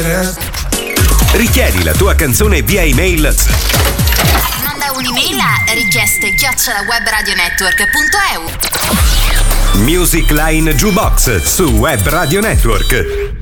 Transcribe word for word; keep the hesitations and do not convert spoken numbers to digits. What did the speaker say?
Richiedi la tua canzone via email. Manda un'email a richieste chiocciola webradionetwork punto e u. Music Line Jukebox su Web Radio Network.